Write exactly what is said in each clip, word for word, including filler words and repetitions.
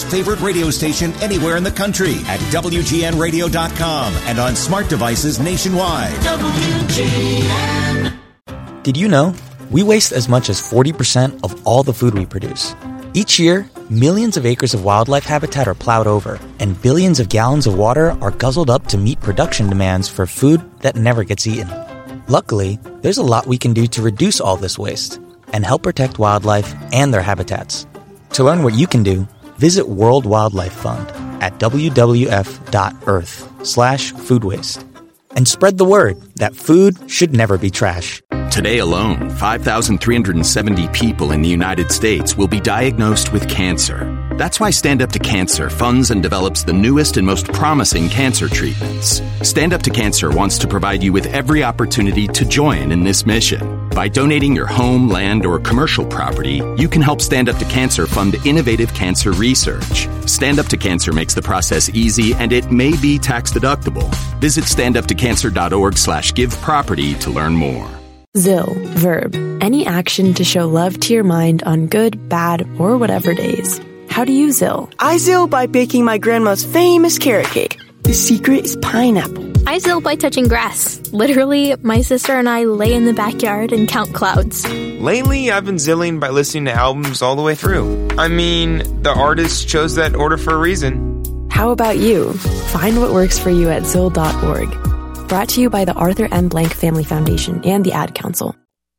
favorite radio station anywhere in the country at W G N radio dot com and on smart devices nationwide. W G N. Did you know we waste as much as forty percent of all the food we produce? Each year, millions of acres of wildlife habitat are plowed over, and billions of gallons of water are guzzled up to meet production demands for food that never gets eaten. Luckily, there's a lot we can do to reduce all this waste and help protect wildlife and their habitats. To learn what you can do, visit World Wildlife Fund at w w f dot earth slash food waste. And spread the word that food should never be trash. Today alone, five thousand three hundred seventy people in the United States will be diagnosed with cancer. That's why Stand Up to Cancer funds and develops the newest and most promising cancer treatments. Stand Up to Cancer wants to provide you with every opportunity to join in this mission. By donating your home, land, or commercial property, you can help Stand Up to Cancer fund innovative cancer research. Stand Up to Cancer makes the process easy, and it may be tax deductible. Visit stand up to cancer dot org slash give property to learn more. Zill, verb, any action to show love to your mind on good, bad, or whatever days. How do you Zill? I Zill by baking my grandma's famous carrot cake. The secret is pineapple. I Zill by touching grass. Literally, my sister and I lay in the backyard and count clouds. Lately, I've been Zilling by listening to albums all the way through. I mean, the artist chose that order for a reason. How about you? Find what works for you at zill dot org. Brought to you by the Arthur M. Blank Family Foundation and the Ad Council.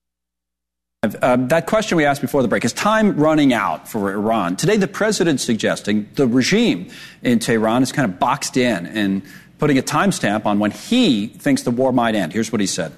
Uh, that question we asked before the break, is time running out for Iran? Today, the president's suggesting the regime in Tehran is kind of boxed in and putting a timestamp on when he thinks the war might end. Here's what he said.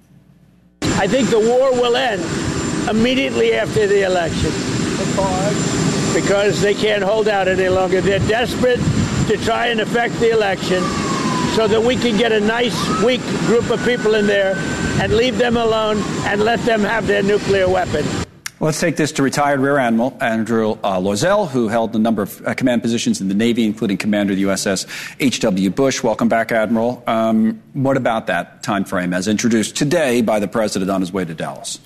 I think the war will end immediately after the election. Because? Because they can't hold out any longer. They're desperate to try and affect the election so that we can get a nice, weak group of people in there and leave them alone and let them have their nuclear weapon. Let's take this to retired Rear Admiral Andrew uh, Loisel, who held a number of uh, command positions in the Navy, including commander of the U S S H W Bush. Welcome back, Admiral. Um, what about that time frame as introduced today by the president on his way to Dallas?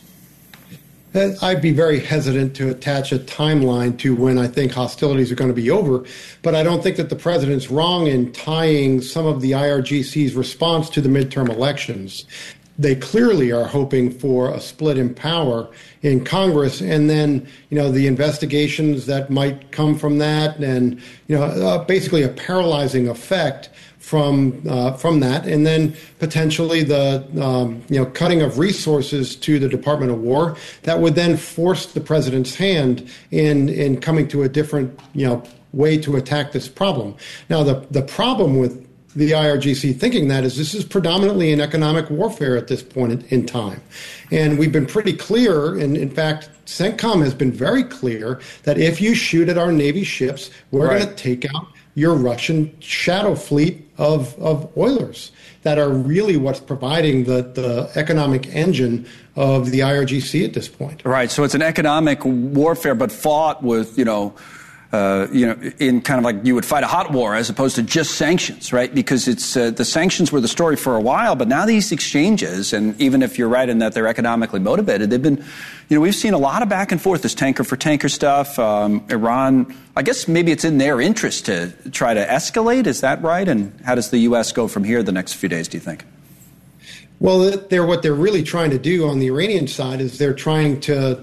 I'd be very hesitant to attach a timeline to when I think hostilities are going to be over, but I don't think that the president's wrong in tying some of the I R G C's response to the midterm elections. They clearly are hoping for a split in power in Congress, and then, you know, the investigations that might come from that, and, you know, uh, basically a paralyzing effect from uh, from that, and then potentially the um, you know cutting of resources to the Department of War that would then force the president's hand in in coming to a different you know way to attack this problem. Now, the the problem with the I R G C thinking that is this is predominantly an economic warfare at this point in, in time. And we've been pretty clear, and in fact, CENTCOM has been very clear that if you shoot at our Navy ships, we're right. going to take out your Russian shadow fleet of, of oilers that are really what's providing the, the economic engine of the I R G C at this point. Right. So it's an economic warfare, but fought with, you know, Uh, you know, in kind of like you would fight a hot war as opposed to just sanctions, right? Because it's uh, the sanctions were the story for a while, but now these exchanges, and even if you're right in that they're economically motivated, they've been, you know, we've seen a lot of back and forth, this tanker for tanker stuff. Um, Iran, I guess maybe it's in their interest to try to escalate. Is that right? And how does the U S go from here the next few days, do you think? Well, they're, what they're really trying to do on the Iranian side is they're trying to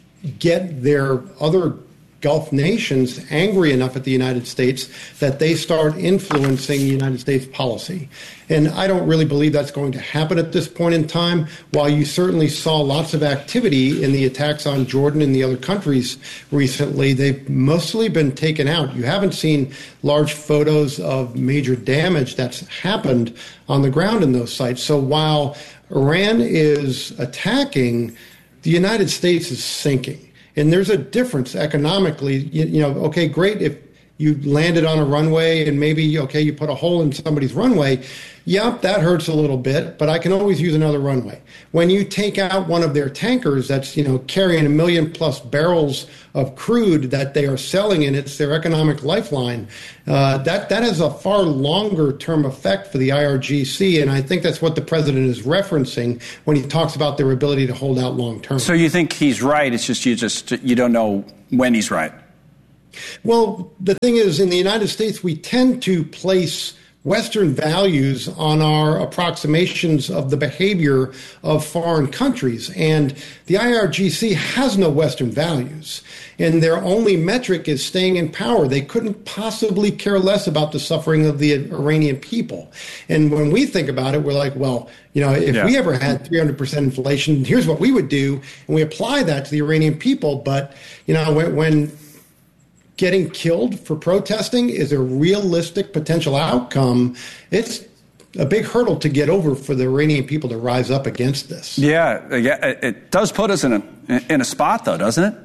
get their other Gulf nations angry enough at the United States that they start influencing the United States policy. And I don't really believe that's going to happen at this point in time. While you certainly saw lots of activity in the attacks on Jordan and the other countries recently, they've mostly been taken out. You haven't seen large photos of major damage that's happened on the ground in those sites. So while Iran is attacking, the United States is sinking. And there's a difference economically. You, you know, okay, great if you landed on a runway and maybe, okay, you put a hole in somebody's runway. Yep, that hurts a little bit, but I can always use another runway. When you take out one of their tankers that's, you know, carrying a million plus barrels of crude that they are selling, and it's their economic lifeline, uh, that, that has a far longer term effect for the I R G C. And I think that's what the president is referencing when he talks about their ability to hold out long term. So you think he's right. It's just you just you don't know when he's right. Well, the thing is, in the United States, we tend to place Western values on our approximations of the behavior of foreign countries. And the I R G C has no Western values. And their only metric is staying in power. They couldn't possibly care less about the suffering of the Iranian people. And when we think about it, we're like, well, you know, if yeah. we ever had three hundred percent inflation, here's what we would do. And we apply that to the Iranian people. But, you know, when, when getting killed for protesting is a realistic potential outcome, it's a big hurdle to get over for the Iranian people to rise up against this. Yeah, yeah, it does put us in a in a spot, though, doesn't it?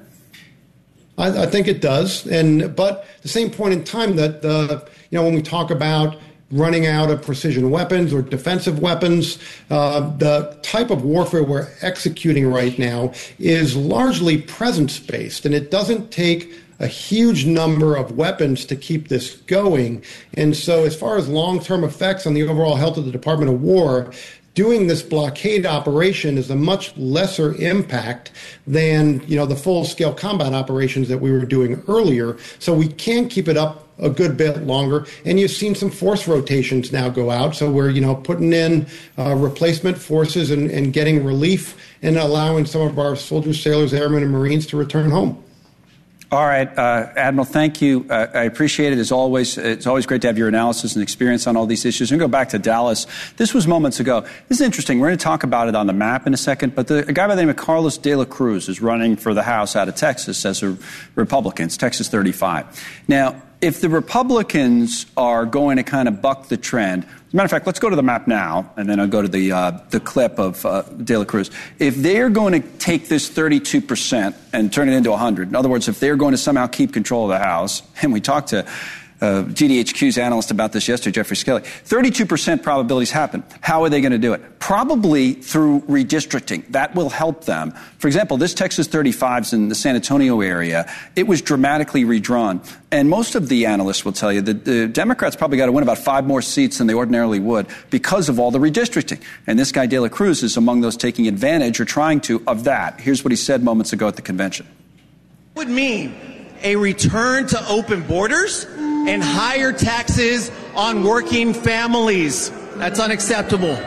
I, I think it does, and but at the same point in time that the you know when we talk about running out of precision weapons or defensive weapons, uh, the type of warfare we're executing right now is largely presence-based, and it doesn't take a huge number of weapons to keep this going. And so as far as long-term effects on the overall health of the Department of War, doing this blockade operation is a much lesser impact than, you know, the full-scale combat operations that we were doing earlier. So we can keep it up a good bit longer. And you've seen some force rotations now go out. So we're, you know, putting in uh, replacement forces and, and getting relief and allowing some of our soldiers, sailors, airmen, and Marines to return home. All right, uh, Admiral, thank you. Uh, I appreciate it. As always, it's always great to have your analysis and experience on all these issues. We're going to go back to Dallas. This was moments ago. This is interesting. We're going to talk about it on the map in a second, but the, a guy by the name of Carlos de la Cruz is running for the House out of Texas as a Republican. It's Texas thirty-five. Now, if the Republicans are going to kind of buck the trend, as a matter of fact, let's go to the map now, and then I'll go to the uh, the clip of uh, De La Cruz. If they're going to take this thirty-two percent and turn it into one hundred, in other words, if they're going to somehow keep control of the House, and we talked to uh, G D H Q's analyst about this yesterday, Jeffrey Skelly, thirty-two percent probabilities happen. How are they going to do it? Probably through redistricting. That will help them. For example, this Texas thirty-fives in the San Antonio area, it was dramatically redrawn. And most of the analysts will tell you that the Democrats probably got to win about five more seats than they ordinarily would because of all the redistricting. And this guy, De La Cruz, is among those taking advantage or trying to of that. Here's what he said moments ago at the convention. It would mean a return to open borders and higher taxes on working families. That's unacceptable.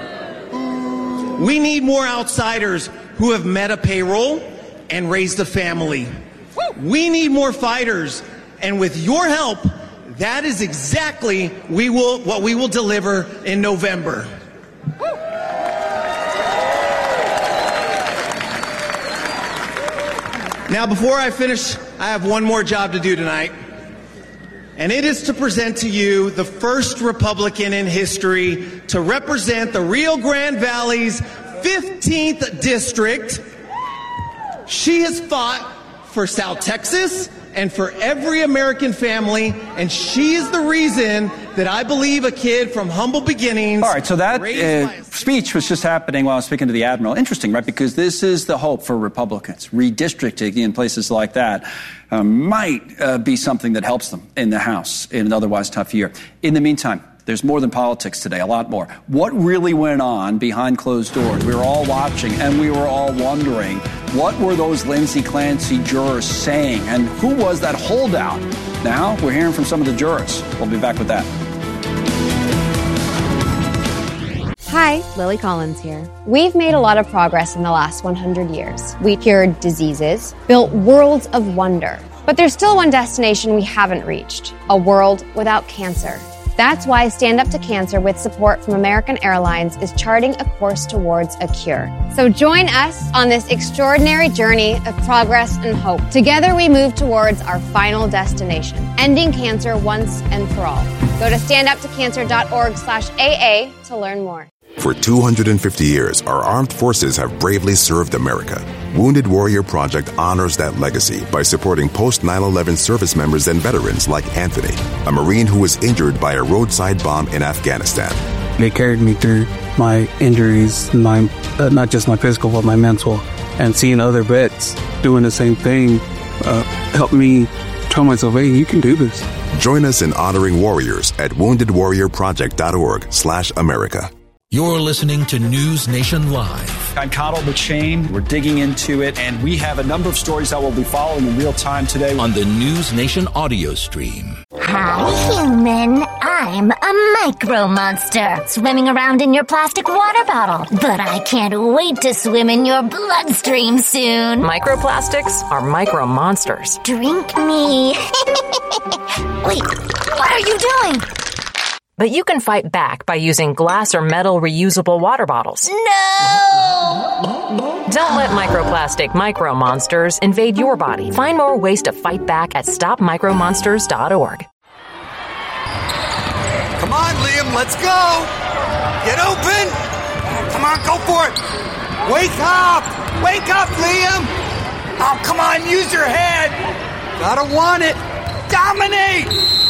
We need more outsiders who have met a payroll and raised a family. We need more fighters. And with your help, that is exactly we will what we will deliver in November. Now, before I finish, I have one more job to do tonight. And it is to present to you the first Republican in history to represent the Rio Grande Valley's fifteenth district. She has fought for South Texas and for every American family, and she is the reason that I believe a kid from humble beginnings... All right, so that uh, speech was just happening while I was speaking to the Admiral. Interesting, right? Because this is the hope for Republicans. Redistricting in places like that uh, might uh, be something that helps them in the House in an otherwise tough year. In the meantime, there's more than politics today, a lot more. What really went on behind closed doors? We were all watching, and we were all wondering, what were those Lindsay Clancy jurors saying, and who was that holdout? Now, we're hearing from some of the jurors. We'll be back with that. Hi, Lily Collins here. We've made a lot of progress in the last one hundred years. We cured diseases, built worlds of wonder. But there's still one destination we haven't reached, a world without cancer. That's why Stand Up to Cancer, with support from American Airlines, is charting a course towards a cure. So join us on this extraordinary journey of progress and hope. Together we move towards our final destination, ending cancer once and for all. Go to standuptocancer.org slash AA to learn more. For two hundred fifty years, our armed forces have bravely served America. Wounded Warrior Project honors that legacy by supporting post nine eleven service members and veterans like Anthony, a Marine who was injured by a roadside bomb in Afghanistan. They carried me through my injuries, my uh, not just my physical, but my mental. And seeing other vets doing the same thing uh, helped me tell myself, hey, you can do this. Join us in honoring warriors at wounded warrior project dot org slash America. You're listening to News Nation Live. I'm Connell McShane. We're digging into it, and we have a number of stories that we'll be following in real time today on the News Nation audio stream. Hi, human. I'm a micro monster swimming around in your plastic water bottle. But I can't wait to swim in your bloodstream soon. Microplastics are micro monsters. Drink me. Wait, what are you doing? But you can fight back by using glass or metal reusable water bottles. No! Don't let microplastic micro monsters invade your body. Find more ways to fight back at stop micro monsters dot org. Come on, Liam, let's go! Get open! Come on, go for it! Wake up! Wake up, Liam! Oh, come on, use your head! Gotta want it! Dominate!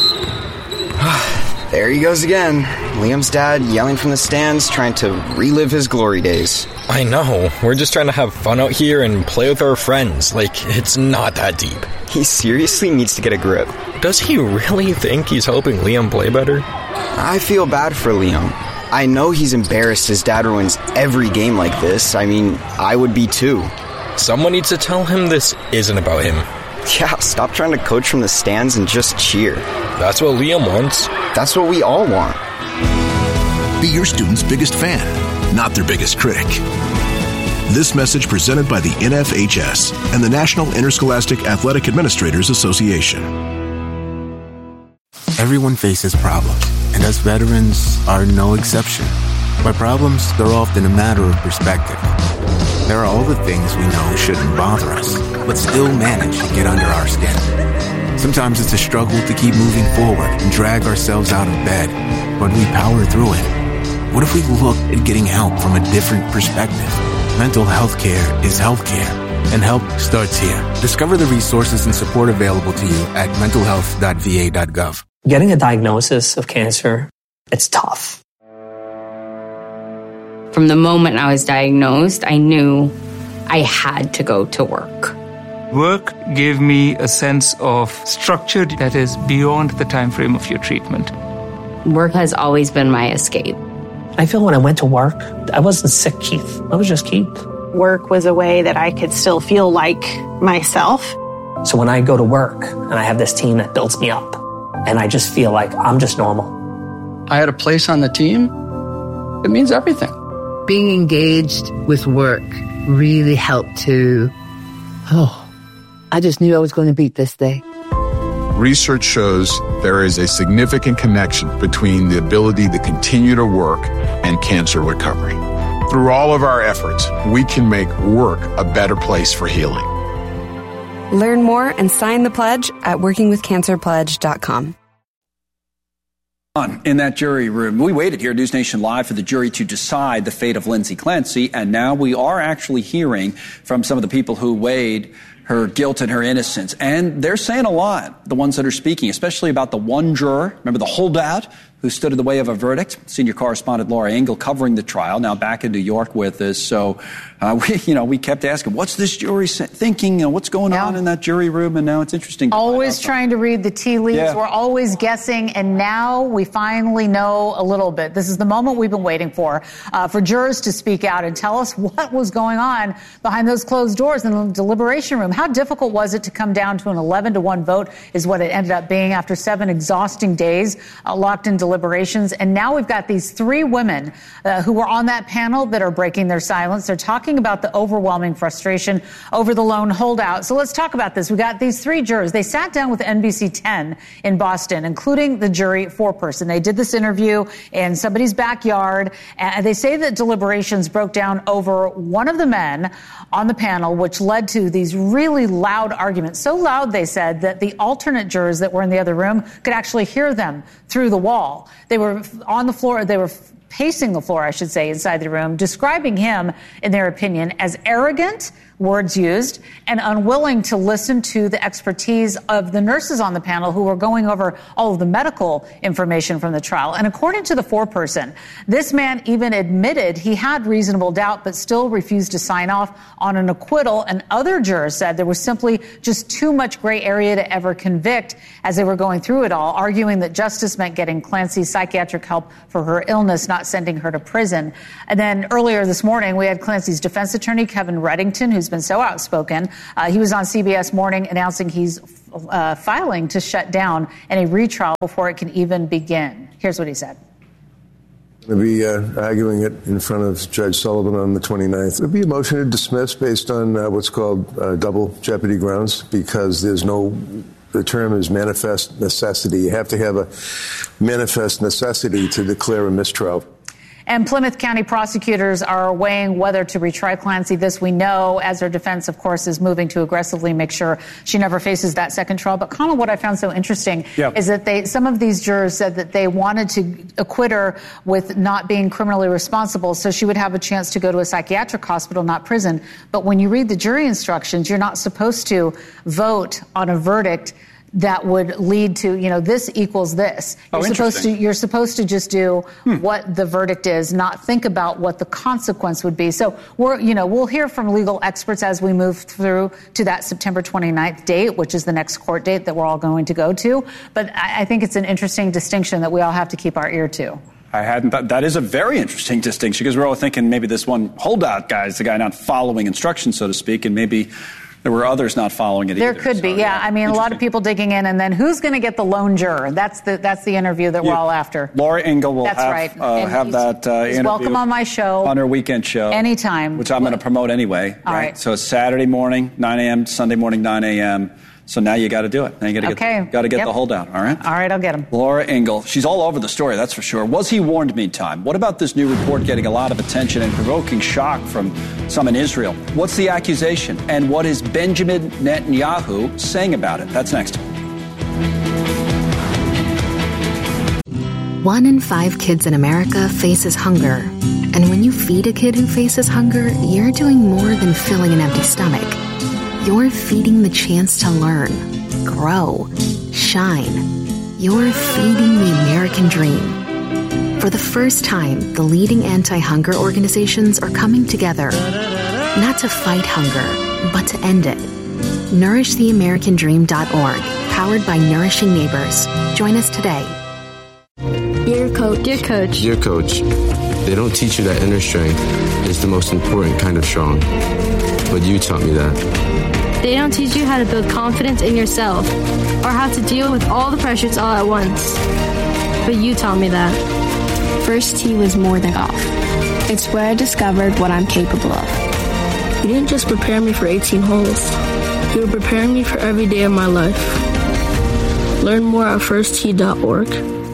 There he goes again. Liam's dad yelling from the stands, trying to relive his glory days. I know. We're just trying to have fun out here and play with our friends. Like, it's not that deep. He seriously needs to get a grip. Does he really think he's helping Liam play better? I feel bad for Liam. I know he's embarrassed his dad ruins every game like this. I mean, I would be too. Someone needs to tell him this isn't about him. Yeah, stop trying to coach from the stands and just cheer. That's what Liam wants. That's what we all want. Be your student's biggest fan, not their biggest critic. This message presented by the N F H S and the National Interscholastic Athletic Administrators Association. Everyone faces problems, and us veterans are no exception. By problems, they're often a matter of perspective. There are all the things we know shouldn't bother us, but still manage to get under our skin. Sometimes it's a struggle to keep moving forward and drag ourselves out of bed, but we power through it. What if we looked at getting help from a different perspective? Mental health care is health care, and help starts here. Discover the resources and support available to you at mental health dot v a dot gov. Getting a diagnosis of cancer, it's tough. From the moment I was diagnosed, I knew I had to go to work. Work gave me a sense of structure that is beyond the time frame of your treatment. Work has always been my escape. I feel when I went to work, I wasn't sick, Keith. I was just Keith. Work was a way that I could still feel like myself. So when I go to work and I have this team that builds me up, and I just feel like I'm just normal. I had a place on the team. It means everything. Being engaged with work really helped to, oh, I just knew I was going to beat this day. Research shows there is a significant connection between the ability to continue to work and cancer recovery. Through all of our efforts, we can make work a better place for healing. Learn more and sign the pledge at working with cancer pledge dot com. In that jury room, we waited here at News Nation Live for the jury to decide the fate of Lindsay Clancy, and now we are actually hearing from some of the people who weighed her guilt and her innocence. And they're saying a lot, the ones that are speaking, especially about the one juror, remember the holdout, who stood in the way of a verdict. Senior correspondent Laura Engel covering the trial, now back in New York with us. So, uh, we, you know, we kept asking, what's this jury thinking? You know, what's going yeah. on in that jury room? And now it's interesting. Always trying to read the tea leaves. Yeah. We're always guessing. And now we finally know a little bit. This is the moment we've been waiting for, uh, for jurors to speak out and tell us what was going on behind those closed doors in the deliberation room. How difficult was it to come down to an eleven to one vote is what it ended up being after seven exhausting days uh, locked in deliberations. And now we've got these three women uh, who were on that panel that are breaking their silence. They're talking about the overwhelming frustration over the lone holdout. So let's talk about this. We got these three jurors. They sat down with N B C ten in Boston, including the jury foreperson. They did this interview in somebody's backyard, and they say that deliberations broke down over one of the men on the panel, which led to these really loud arguments. So loud, they said, that the alternate jurors that were in the other room could actually hear them through the wall. They were on the floor. They were pacing the floor, I should say, inside the room, describing him, in their opinion, as arrogant, words used, and unwilling to listen to the expertise of the nurses on the panel who were going over all of the medical information from the trial. And according to the foreperson, this man even admitted he had reasonable doubt, but still refused to sign off on an acquittal. And other jurors said there was simply just too much gray area to ever convict as they were going through it all, arguing that justice meant getting Clancy psychiatric help for her illness, not not sending her to prison. And then earlier this morning, we had Clancy's defense attorney, Kevin Reddington, who's been so outspoken. Uh, he was on C B S Morning announcing he's uh, filing to shut down any retrial before it can even begin. Here's what he said. Going to be uh, arguing it in front of Judge Sullivan on the twenty-ninth. It would be a motion to dismiss based on uh, what's called uh, double jeopardy grounds, because there's no, the term is manifest necessity. You have to have a manifest necessity to declare a mistrial. And Plymouth County prosecutors are weighing whether to retry Clancy. This we know, as her defense, of course, is moving to aggressively make sure she never faces that second trial. But, Colin, what I found so interesting yep. is that they, some of these jurors said that they wanted to acquit her with not being criminally responsible, so she would have a chance to go to a psychiatric hospital, not prison. But when you read the jury instructions, you're not supposed to vote on a verdict that would lead to, you know, this equals this. You're oh, supposed to, you're supposed to just do hmm. what the verdict is, not think about what the consequence would be. So we're, you know, we'll hear from legal experts as we move through to that September twenty-ninth date, which is the next court date that we're all going to go to. But I, I think it's an interesting distinction that we all have to keep our ear to. I hadn't thought, that is a very interesting distinction, because we're all thinking maybe this one holdout guy is the guy not following instructions, so to speak, and maybe there were others not following it there either. There could so, be, yeah. yeah. I mean, a lot of people digging in, and then who's going to get the lone juror? That's the that's the interview that yeah. we're all after. Laura Ingle will that's have, right. uh, have that uh, interview. Welcome on my show. On her weekend show. Anytime. Which I'm going to promote anyway. All right? right. So it's Saturday morning, nine a.m., Sunday morning, nine a.m., So now you got to do it. Now you got to okay. get, got to get yep. the holdout. All right. All right, I'll get him. Laura Ingle. She's all over the story, that's for sure. Was he warned? Meantime, what about this new report getting a lot of attention and provoking shock from some in Israel? What's the accusation, and what is Benjamin Netanyahu saying about it? That's next. One in five kids in America faces hunger. And when you feed a kid who faces hunger, you're doing more than filling an empty stomach. You're feeding the chance to learn, grow, shine. You're feeding the American dream. For the first time, the leading anti-hunger organizations are coming together, not to fight hunger, but to end it. nourish the american dream dot org, powered by Nourishing Neighbors. Join us today. Dear Coach. Dear Coach. Dear Coach, they don't teach you that inner strength is the most important kind of strong. But you taught me that. They don't teach you how to build confidence in yourself or how to deal with all the pressures all at once. But you taught me that. First tee was more than golf. It's where I discovered what I'm capable of. You didn't just prepare me for eighteen holes. You were preparing me for every day of my life. Learn more at first tee dot org.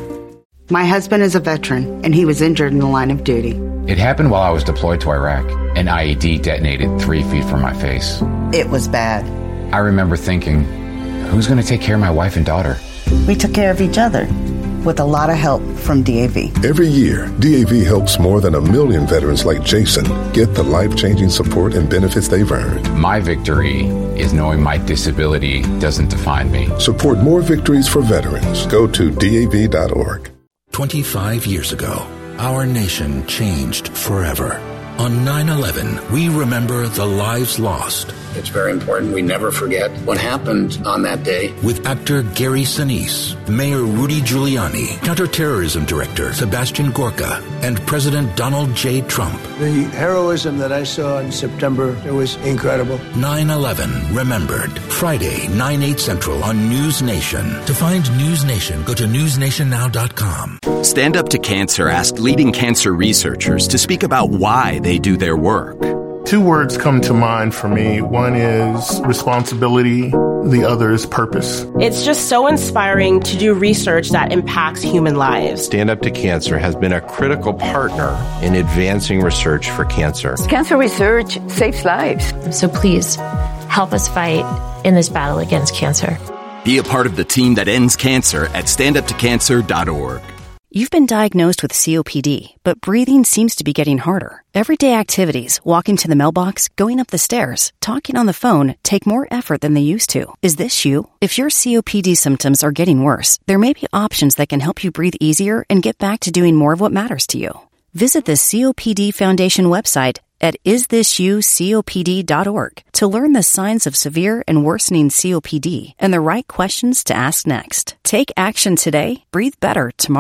My husband is a veteran, and he was injured in the line of duty. It happened while I was deployed to Iraq. An I E D detonated three feet from my face. It was bad. I remember thinking, who's going to take care of my wife and daughter? We took care of each other with a lot of help from D A V. Every year, D A V helps more than a million veterans like Jason get the life-changing support and benefits they've earned. My victory is knowing my disability doesn't define me. Support more victories for veterans. Go to D A V dot org. twenty-five years ago, our nation changed forever. On nine eleven, we remember the lives lost. It's very important we never forget what happened on that day. With actor Gary Sinise, Mayor Rudy Giuliani, Counterterrorism Director Sebastian Gorka, and President Donald J. Trump. The heroism that I saw in September, it was incredible. nine eleven Remembered. Friday, nine, eight Central on News Nation. To find News Nation, go to news nation now dot com. Stand Up to Cancer asked leading cancer researchers to speak about why they do their work. Two words come to mind for me. One is responsibility. The other is purpose. It's just so inspiring to do research that impacts human lives. Stand Up to Cancer has been a critical partner in advancing research for cancer. Cancer research saves lives. So please, help us fight in this battle against cancer. Be a part of the team that ends cancer at stand up to cancer dot org. You've been diagnosed with C O P D, but breathing seems to be getting harder. Everyday activities, walking to the mailbox, going up the stairs, talking on the phone, take more effort than they used to. Is this you? If your C O P D symptoms are getting worse, there may be options that can help you breathe easier and get back to doing more of what matters to you. Visit the C O P D Foundation website at is this you copd dot org to learn the signs of severe and worsening C O P D and the right questions to ask next. Take action today, breathe better tomorrow.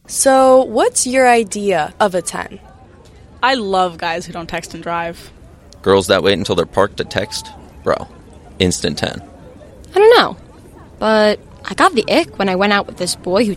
So, what's your idea of a ten? I love guys who don't text and drive. Girls that wait until they're parked to text? Bro, instant ten. I don't know, but I got the ick when I went out with this boy who